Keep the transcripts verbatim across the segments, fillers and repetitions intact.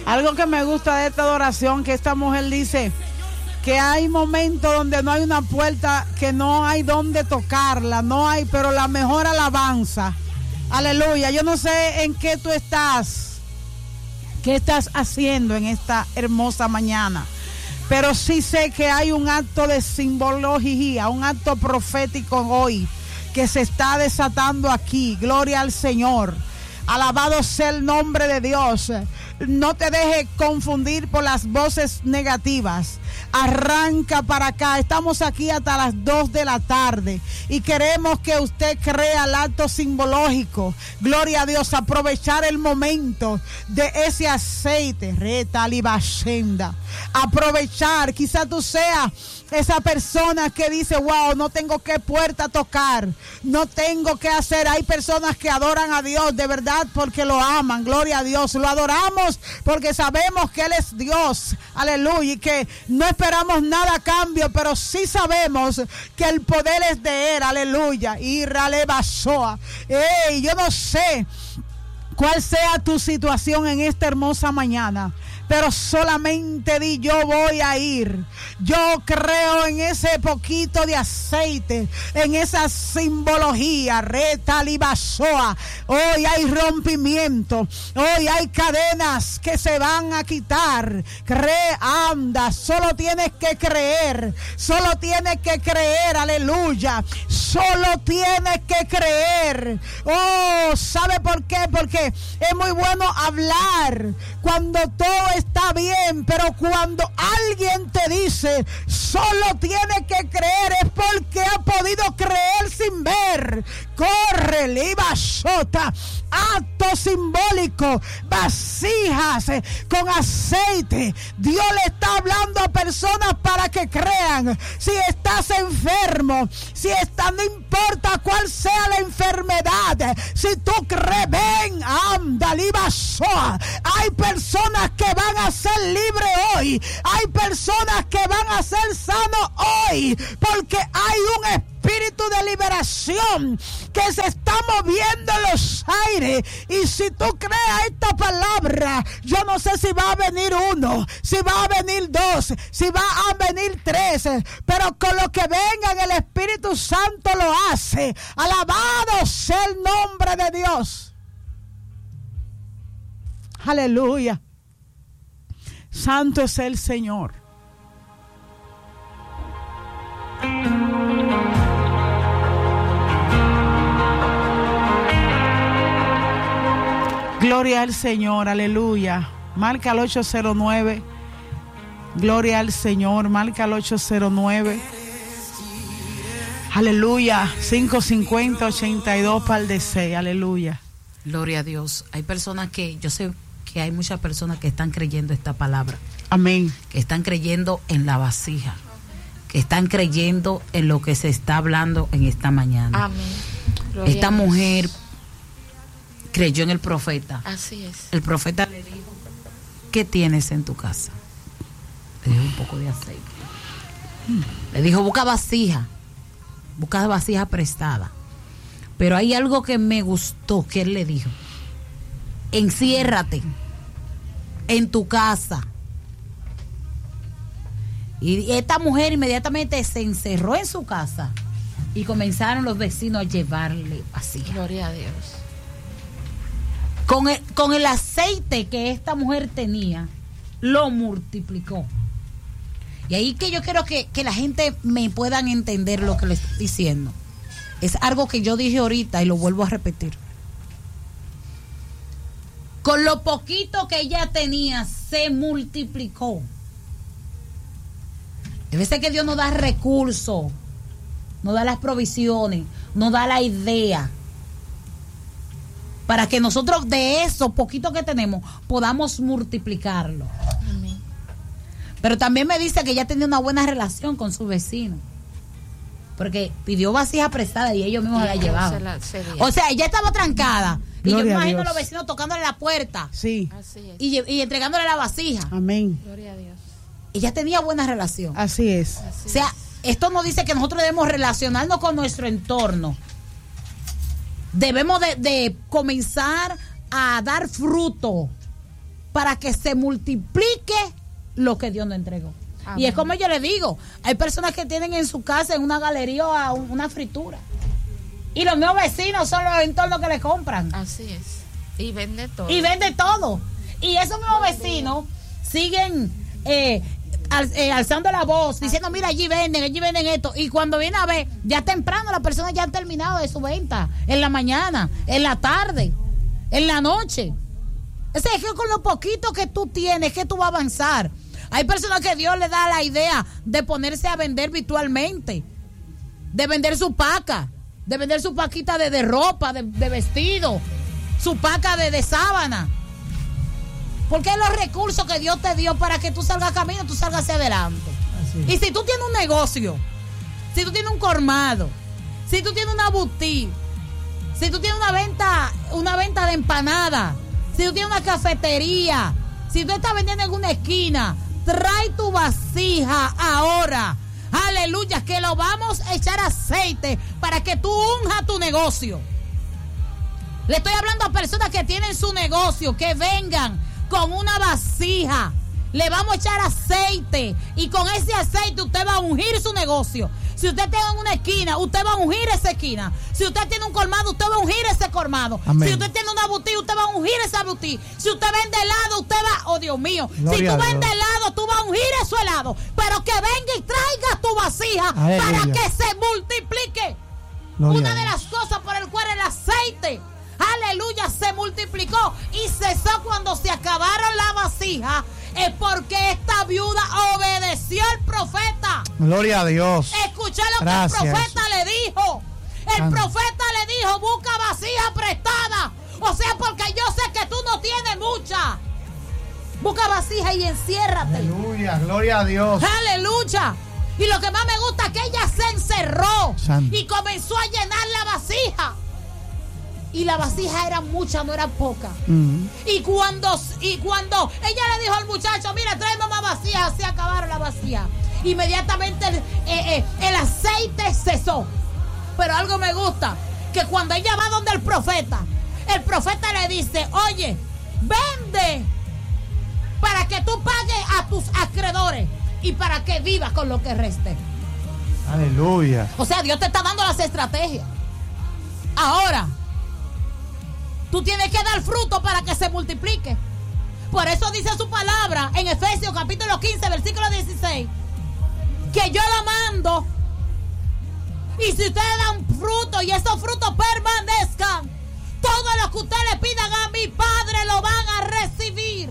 Algo que me gusta de esta adoración, que esta mujer dice que hay momentos donde no hay una puerta, que no hay donde tocarla, no hay, pero la mejor alabanza. Aleluya. Yo no sé en qué tú estás, qué estás haciendo en esta hermosa mañana, pero sí sé que hay un acto de simbología, un acto profético hoy que se está desatando aquí. Gloria al Señor. Alabado sea el nombre de Dios. No te dejes confundir por las voces negativas. Arranca para acá. Estamos aquí hasta las dos de la tarde y queremos que usted crea el acto simbológico. Gloria a Dios. Aprovechar el momento de ese aceite. Reta libashenda. Aprovechar. Quizá tú seas esa persona que dice, wow, no tengo qué puerta tocar, no tengo qué hacer. Hay personas que adoran a Dios de verdad porque lo aman. Gloria a Dios. Lo adoramos porque sabemos que Él es Dios. Aleluya. Y que no esperamos nada a cambio, pero sí sabemos que el poder es de Él. Aleluya. Y ralevasoa. Ey, yo no sé cuál sea tu situación en esta hermosa mañana, pero solamente di, yo voy a ir. Yo creo en ese poquito de aceite, en esa simbología. Reta libasoa. Hoy hay rompimiento, hoy hay cadenas que se van a quitar. Cree, anda, solo tienes que creer, solo tienes que creer, aleluya. Solo tienes que creer. Oh, ¿sabe por qué? Porque es muy bueno hablar cuando todo está bien, pero cuando alguien te dice solo tiene que creer, es porque ha podido creer sin ver. Corre, liba sota, acto simbólico, vasijas con aceite. Dios le está hablando a personas para que crean. Si estás enfermo, si está, no importa cuál sea la enfermedad, si tú crees, ven, anda, liba soa. Hay personas que van a ser libres hoy. Hay personas que van a ser sanos hoy, porque hay un espíritu de liberación que se está moviendo en los aires. Y si tú creas esta palabra, yo no sé si va a venir uno, si va a venir dos, si va a venir tres, pero con lo que vengan el Espíritu Santo lo hace. Alabado sea el nombre de Dios. Aleluya. Santo es el Señor. Gloria al Señor, aleluya. Marca el ocho cero nueve. Gloria al Señor, marca el ocho cero nueve. Aleluya. cinco cincuenta, ochenta y dos para el D C. Aleluya. Gloria a Dios. Hay personas que, yo sé que hay muchas personas que están creyendo esta palabra. Amén. Que están creyendo en la vasija. Que están creyendo en lo que se está hablando en esta mañana. Amén. Gloria esta mujer creyó en el profeta. Así es. El profeta le dijo, ¿qué tienes en tu casa? Le dijo un poco de aceite. Le dijo, busca vasija. Busca vasija prestada. Pero hay algo que me gustó que él le dijo. Enciérrate en tu casa. Y esta mujer inmediatamente se encerró en su casa y comenzaron los vecinos a llevarle vasija. Gloria a Dios. Con el, con el aceite que esta mujer tenía, lo multiplicó. Y ahí que yo quiero que, que la gente me puedan entender lo que les estoy diciendo. Es algo que yo dije ahorita y lo vuelvo a repetir. Con lo poquito que ella tenía, se multiplicó. A veces que Dios nos da recursos, nos da las provisiones, nos da la idea, para que nosotros de eso poquito que tenemos podamos multiplicarlo. Amén. Pero también me dice que ella tenía una buena relación con su vecino, porque pidió vasija prestada y ellos mismos Y la ellos llevaban. se la cedían. O sea, ella estaba trancada. Gloria Y yo me a imagino Dios. a los vecinos tocándole la puerta. Sí. Así es. Y, y entregándole la vasija. Amén. Gloria a Dios. Ella tenía buena relación. Así es. Así O sea, es. esto nos dice que nosotros debemos relacionarnos con nuestro entorno. Debemos de, de comenzar a dar fruto para que se multiplique lo que Dios nos entregó. Amén. Y es como yo le digo, hay personas que tienen en su casa, en una galería, una fritura. Y los nuevos vecinos son los entornos que le compran. Así es. Y vende todo. Y vende todo. Y esos nuevos vecinos siguen eh, al, eh, alzando la voz, diciendo, mira, allí venden, allí venden esto. Y cuando viene a ver, ya temprano las personas ya han terminado de su venta. En la mañana, en la tarde, en la noche. O sea, es que con lo poquito que tú tienes, que tú vas a avanzar. Hay personas que Dios le da la idea de ponerse a vender virtualmente, de vender su paca, de vender su paquita de, de ropa, de, de vestido, su paca de, de sábana. Porque es los recursos que Dios te dio para que tú salgas a camino, tú salgas hacia adelante. Así. Y si tú tienes un negocio, si tú tienes un colmado, si tú tienes una boutique, si tú tienes una venta, una venta de empanada, si tú tienes una cafetería, si tú estás vendiendo en alguna esquina, trae tu vasija ahora. Aleluya, que lo vamos a echar aceite para que tú unjas tu negocio. Le estoy hablando a personas que tienen su negocio, que vengan con una vasija. Le vamos a echar aceite y con ese aceite usted va a ungir su negocio. Si usted tiene una esquina, usted va a ungir esa esquina. Si usted tiene un colmado, usted va a ungir ese colmado. Amén. Si usted tiene una boutique, usted va a ungir esa boutique. Si usted vende helado, usted va, oh Dios mío, Gloria si tú vendes helado, tú vas a ungir ese helado. Pero que venga y traiga tu vasija Aleluya. Para que se multiplique. Gloria una de las cosas por el cual el aceite, aleluya, se multiplicó y cesó cuando se acabaron la vasija, es porque esta viuda obedeció al profeta. Gloria a Dios. Escuché lo Gracias. Que el profeta le dijo. El Amén. Profeta le dijo, busca vasija prestada. O sea, porque yo sé que tú no tienes mucha. Busca vasija y enciérrate. Aleluya, gloria a Dios. Aleluya. Y lo que más me gusta es que ella se encerró Santo. Y comenzó a llenar la vasija. Y la vasija era mucha, no era poca. Uh-huh. Y cuando y cuando ella le dijo al muchacho, mira, tráeme más vasijas, se acabaron las vasijas. Inmediatamente el, eh, eh, el aceite cesó. Pero algo me gusta, que cuando ella va donde el profeta, el profeta le dice, oye, vende para que tú pagues a tus acreedores y para que vivas con lo que reste. Aleluya. O sea, Dios te está dando las estrategias. Ahora, tú tienes que dar fruto para que se multiplique. Por eso dice su palabra en Efesios capítulo quince, versículo dieciséis, que yo lo mando. Y si ustedes dan fruto y esos frutos permanezcan, todo lo que ustedes le pidan a mi Padre lo van a recibir.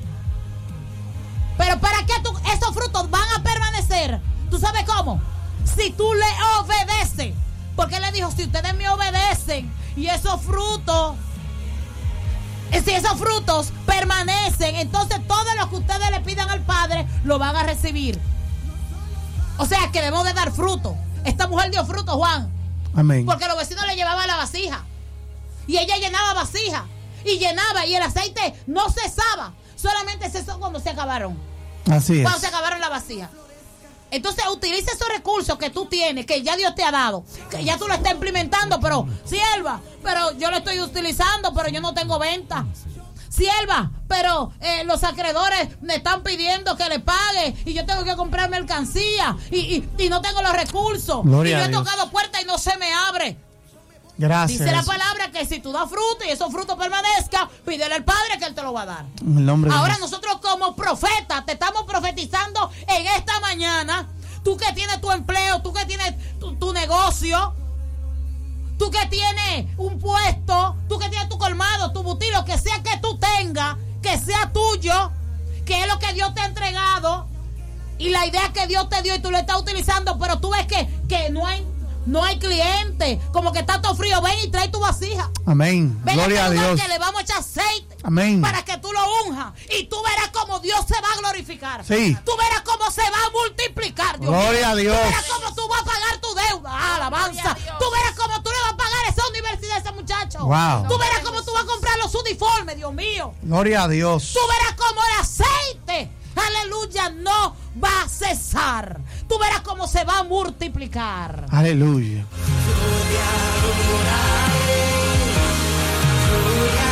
Pero ¿para qué tú, esos frutos van a permanecer? ¿Tú sabes cómo? Si tú le obedeces. Porque él le dijo, si ustedes me obedecen y esos frutos, si esos frutos permanecen, entonces todo lo que ustedes le pidan al Padre lo van a recibir. O sea que debemos de dar fruto. Esta mujer dio fruto, Juan. Amén. Porque los vecinos le llevaban la vasija. Y ella llenaba vasija. Y llenaba. Y el aceite no cesaba. Solamente cesó cuando se acabaron. Así es. Cuando se acabaron la vasija. Entonces utiliza esos recursos que tú tienes, que ya Dios te ha dado, que ya tú lo estás implementando, pero sierva, pero yo lo estoy utilizando, pero yo no tengo venta. Sierva, pero eh, los acreedores me están pidiendo que le pague y yo tengo que comprar mercancía y, y, y no tengo los recursos. Gloria y yo he tocado puertas y no se me abre. Gracias. Dice la palabra que si tú das fruto y esos frutos permanezcan, pídele al Padre que Él te lo va a dar. El nombre Ahora nosotros como profetas te estamos profetizando en esta mañana. Tú que tienes tu empleo, tú que tienes tu, tu negocio, tú que tienes un puesto, tú que tienes tu colmado, tu boutique, lo que sea que tú tengas, que sea tuyo, que es lo que Dios te ha entregado y la idea que Dios te dio y tú lo estás utilizando, pero tú ves que, que no hay No hay cliente, como que está todo frío. Ven y trae tu vasija. Amén. Ven Gloria a Dios. Que le vamos a echar aceite. Amén. Para que tú lo unjas. Y tú verás cómo Dios se va a glorificar. Sí. Tú verás cómo se va a multiplicar. Dios Gloria a Dios. Tú verás cómo tú vas a pagar tu deuda. Ah, alabanza. Tú verás cómo tú le vas a pagar esa universidad a ese muchacho. Wow. Tú verás cómo tú vas a comprar los uniformes, Dios mío. Gloria a Dios. Tú verás cómo el aceite, aleluya, no va a cesar. Tú verás cómo se va a multiplicar. Aleluya.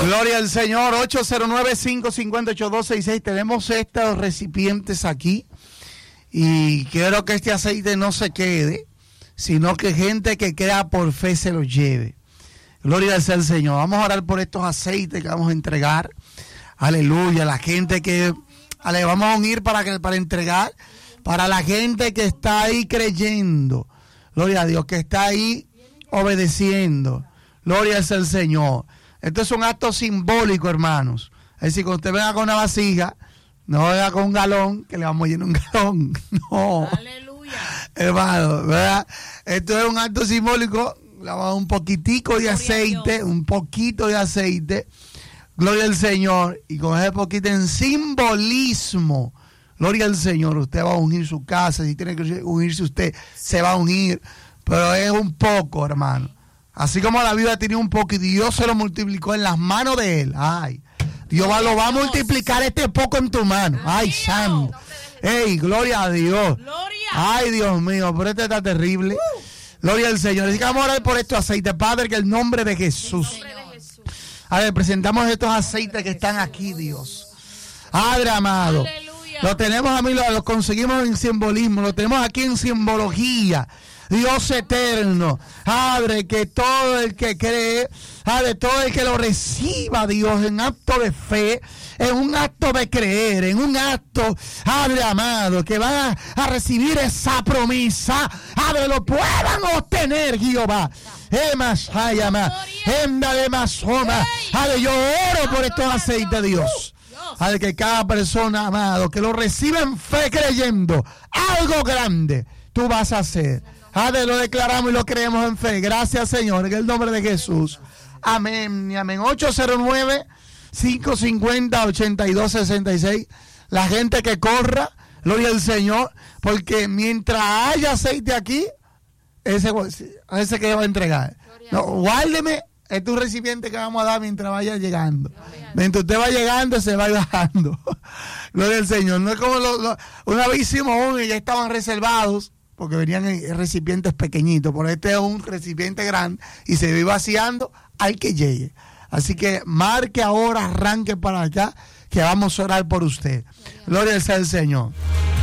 Gloria al Señor. Ocho cero nueve, cinco cinco ocho, dos seis seis. Tenemos estos recipientes aquí. Y quiero que este aceite no se quede, sino que gente que crea por fe se los lleve. Gloria al Señor. Vamos a orar por estos aceites que vamos a entregar. Aleluya. La gente que ale, vamos a unir para, que, para entregar. Para la gente que está ahí creyendo. Gloria a Dios. Que está ahí obedeciendo. Gloria al Señor. Esto es un acto simbólico, hermanos. Es decir, cuando usted venga con una vasija, no venga con un galón, que le vamos a llenar un galón. No. Aleluya. Hermano, ¿verdad? Esto es un acto simbólico. Le vamos a dar un poquitico de aceite, un poquito de aceite. Gloria al Señor. Y con ese poquito en simbolismo, gloria al Señor, usted va a unir su casa. Si tiene que unirse usted, se va a unir. Pero es un poco, hermano. Así como la Biblia tenía un poco y Dios se lo multiplicó en las manos de él. Ay, Dios va, lo va a multiplicar este poco en tu mano. Ay, santo. Ey, gloria a Dios. Ay, Dios mío, pero este está terrible. Gloria al Señor. Así que vamos a orar por estos aceites, Padre, que el nombre de Jesús. A ver, presentamos estos aceites que están aquí, Dios. Padre amado. Lo tenemos a mí, lo, lo conseguimos en simbolismo, lo tenemos aquí en simbología. Dios eterno, Padre, que todo el que cree, Padre, todo el que lo reciba, Dios, en acto de fe, en un acto de creer, en un acto, Padre amado, que van a, a recibir esa promesa, Padre, lo puedan obtener, Jehová. Emas, hayama, enda de masoma. Padre, yo oro por estos aceites, Dios. Padre, que cada persona, amado, que lo reciba en fe creyendo, algo grande tú vas a hacer. Padre, lo declaramos y lo creemos en fe. Gracias, Señor, en el nombre de Jesús. Amén y amén. ocho cero nueve, cinco cinco cero, ocho dos seis seis. La gente que corra, gloria al Señor, porque mientras haya aceite aquí, ese, ese que va a entregar. No, guárdeme, este es un recipiente que vamos a dar mientras vaya llegando. Mientras usted va llegando, se va bajando. Gloria al Señor. No es como lo, lo, una vez hicimos uno y ya estaban reservados, porque venían en recipientes pequeñitos, por este es un recipiente grande y se va vaciando al que llegue. Así que marque ahora, arranque para acá, que vamos a orar por usted. Gloria al Señor.